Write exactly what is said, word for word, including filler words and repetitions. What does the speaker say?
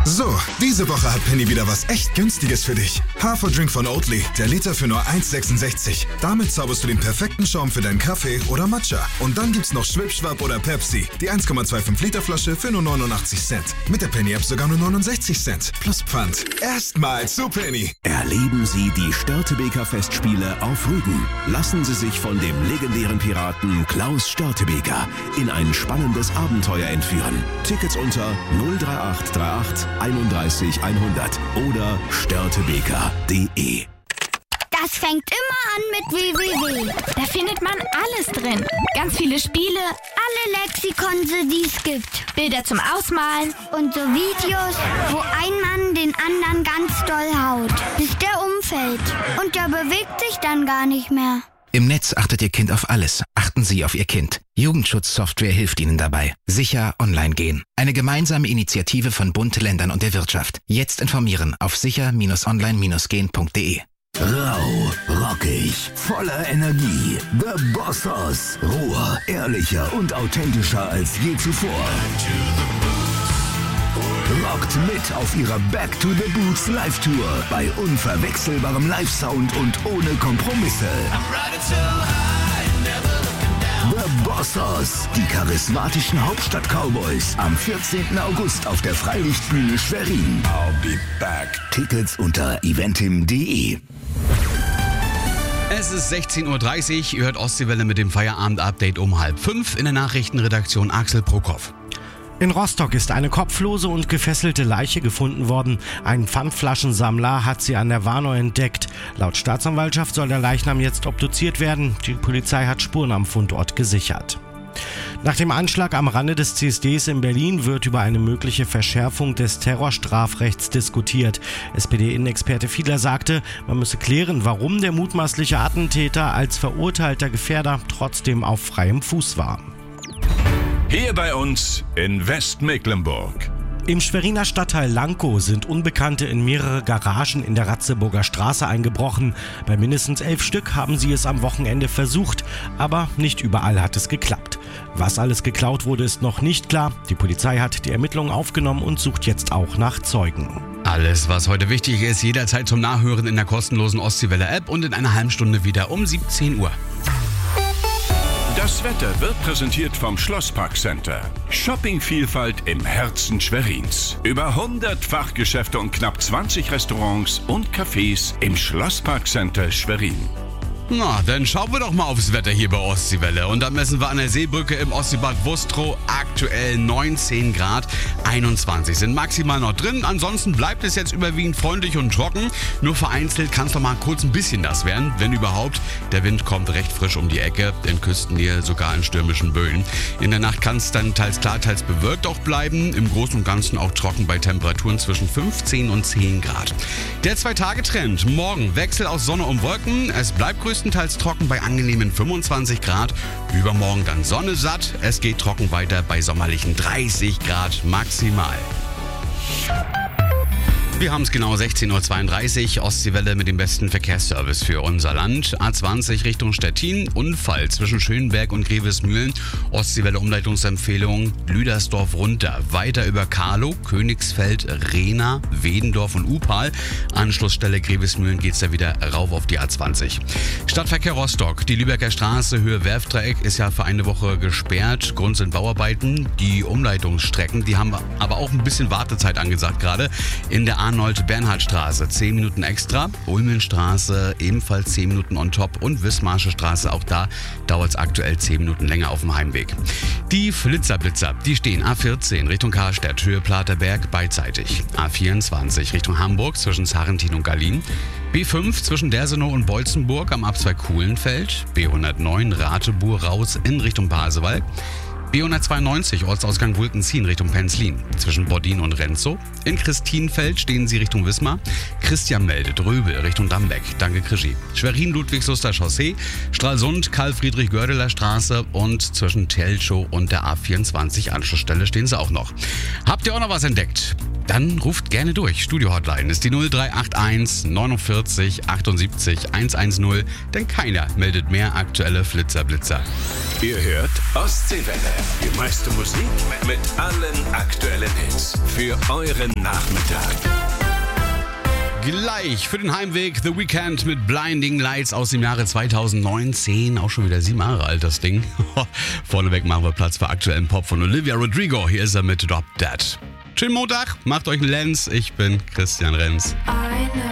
So, diese Woche hat Penny wieder was echt Günstiges für dich. Haferdrink von Oatly, der Liter für nur eins Komma sechsundsechzig. Damit zauberst du den perfekten Schaum für deinen Kaffee oder Matcha. Und dann gibt's noch Schwipschwapp oder Pepsi, die eins Komma fünfundzwanzig Liter Flasche für nur neunundachtzig Cent. Mit der Penny-App sogar nur neunundsechzig Cent. Plus Pfand. Erstmal zu Penny. Erleben Sie die Störtebeker Festspiele auf Rügen. Lassen Sie sich von dem legendären Piraten Klaus Störtebeker in ein spannendes Abenteuer entführen. Tickets unter null drei acht drei acht einunddreißig hundert oder störtebeker punkt de. Das fängt immer an mit www. Da findet man alles drin. Ganz viele Spiele, Alle Lexikonse, die es gibt. Bilder zum Ausmalen. Und so Videos, wo ein Mann den anderen ganz doll haut, bis der umfällt. Und der bewegt sich dann gar nicht mehr. Im Netz achtet Ihr Kind auf alles. Achten Sie auf Ihr Kind. Jugendschutzsoftware hilft Ihnen dabei. Sicher online gehen. Eine gemeinsame Initiative von Bund, Ländern und der Wirtschaft. Jetzt informieren auf sicher Bindestrich online gehen punkt de. Rau, rockig, voller Energie. The Bossos. Roher, ehrlicher und authentischer als je zuvor. Rockt mit auf ihrer Back to the Boots Live-Tour bei unverwechselbarem Live-Sound und ohne Kompromisse. The Bossos, die charismatischen Hauptstadt-Cowboys, am vierzehnten August auf der Freilichtbühne Schwerin. I'll be back. Tickets unter eventim punkt de. Es ist sechzehn Uhr dreißig, ihr hört Ostseewelle mit dem Feierabend-Update um halb fünf. In der Nachrichtenredaktion Axel Prokop. In Rostock ist eine kopflose und gefesselte Leiche gefunden worden. Ein Pfandflaschensammler hat sie an der Warnow entdeckt. Laut Staatsanwaltschaft soll der Leichnam jetzt obduziert werden. Die Polizei hat Spuren am Fundort gesichert. Nach dem Anschlag am Rande des C S Ds in Berlin wird über eine mögliche Verschärfung des Terrorstrafrechts diskutiert. S P D-Innenexperte Fiedler sagte, man müsse klären, warum der mutmaßliche Attentäter als verurteilter Gefährder trotzdem auf freiem Fuß war. Hier bei uns in Westmecklenburg. Im Schweriner Stadtteil Lankow sind Unbekannte in mehrere Garagen in der Ratzeburger Straße eingebrochen. Bei mindestens elf Stück haben sie es am Wochenende versucht, aber nicht überall hat es geklappt. Was alles geklaut wurde, ist noch nicht klar. Die Polizei hat die Ermittlungen aufgenommen und sucht jetzt auch nach Zeugen. Alles, was heute wichtig ist, jederzeit zum Nachhören in der kostenlosen Ostseewelle-App und in einer halben Stunde wieder um siebzehn Uhr. Das Wetter wird präsentiert vom Schlossparkcenter. Shoppingvielfalt im Herzen Schwerins. Über hundert Fachgeschäfte und knapp zwanzig Restaurants und Cafés im Schlossparkcenter Schwerin. Na, dann schauen wir doch mal aufs Wetter hier bei Ostseewelle. Und da messen wir an der Seebrücke im Ostseebad Wustrow aktuell neunzehn Grad, einundzwanzig sind maximal noch drin. Ansonsten bleibt es jetzt überwiegend freundlich und trocken. Nur vereinzelt kann es noch mal kurz ein bisschen nass werden, wenn überhaupt. Der Wind kommt recht frisch um die Ecke, in Küstennähe sogar in stürmischen Böen. In der Nacht kann es dann teils klar, teils bewölkt auch bleiben. Im Großen und Ganzen auch trocken bei Temperaturen zwischen fünfzehn und zehn Grad. Der Zwei-Tage-Trend. Morgen Wechsel aus Sonne und Wolken. Es bleibt größtenteils trocken bei angenehmen fünfundzwanzig Grad. Übermorgen dann Sonne satt. Es geht trocken weiter bei sommerlichen dreißig Grad maximal. Wir haben es genau sechzehn Uhr zweiunddreißig, Ostseewelle mit dem besten Verkehrsservice für unser Land. A zwanzig Richtung Stettin, Unfall zwischen Schönberg und Grevesmühlen. Ostseewelle Umleitungsempfehlung, Lüdersdorf runter, weiter über Karlow, Königsfeld, Rehna, Wedendorf und Upal. Anschlussstelle Grevesmühlen geht es da wieder rauf auf die A zwanzig. Stadtverkehr Rostock, die Lübecker Straße, Höhe Werftdreieck ist ja für eine Woche gesperrt. Grund sind Bauarbeiten. Die Umleitungsstrecken, die haben aber auch ein bisschen Wartezeit angesagt gerade. In der Arnold-Bernhard-Straße zehn Minuten extra, Ulmenstraße ebenfalls zehn Minuten on top und Wismarsche Straße, auch da dauert es aktuell zehn Minuten länger auf dem Heimweg. Die Flitzerblitzer, die stehen A vierzehn Richtung Karstadt, Höhe Platerberg beidseitig, A vierundzwanzig Richtung Hamburg zwischen Sarrentin und Gallien, B fünf zwischen Dersenow und Bolzenburg am Abzweig Kuhlenfeld, B hundertneun Ratebuhr raus in Richtung Pasewalk, B hundertzweiundneunzig Ortsausgang Wulkenzien Richtung Penzlin, zwischen Boddin und Renzow. In Christinfeld stehen Sie Richtung Wismar. Christian meldet Röbel Richtung Dambeck. Danke, Krischi. Schwerin-Ludwigsuster Chaussee, Stralsund, Karl-Friedrich-Gördeler Straße und zwischen Telchow und der A vierundzwanzig Anschlussstelle stehen Sie auch noch. Habt ihr auch noch was entdeckt? Dann ruft gerne durch. Studio-Hotline ist die null drei acht eins neunundvierzig achtundsiebzig hundertzehn, denn keiner meldet mehr aktuelle Flitzer-Blitzer. Ihr hört Ostseewelle. Die meiste Musik mit allen aktuellen Hits für euren Nachmittag. Gleich für den Heimweg The Weeknd mit Blinding Lights aus dem Jahre zweitausendneunzehn. Auch schon wieder sieben Jahre alt, das Ding. Vorneweg machen wir Platz für aktuellen Pop von Olivia Rodrigo. Hier ist er mit Drop Dead. Schönen Montag, macht euch einen Lenz. Ich bin Christian Renz.